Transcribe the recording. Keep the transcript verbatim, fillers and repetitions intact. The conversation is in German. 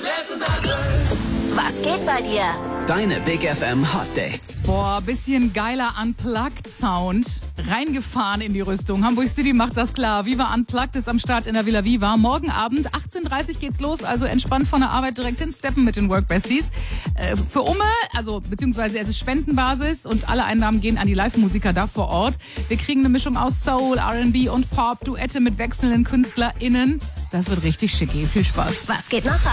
Was geht bei dir? Deine Big F M Hot Dates. Boah, bisschen geiler Unplugged-Sound. Reingefahren in die Rüstung. Hamburg City macht das klar. Viva Unplugged ist am Start in der Villa Viva. Morgen Abend, achtzehn Uhr dreißig geht's los. Also entspannt von der Arbeit direkt hinsteppen mit den Work Besties. Äh, für Umme, also beziehungsweise es ist Spendenbasis und alle Einnahmen gehen an die Live-Musiker da vor Ort. Wir kriegen eine Mischung aus Soul, R and B und Pop, Duette mit wechselnden KünstlerInnen. Das wird richtig schicki. Viel Spaß. Was geht noch?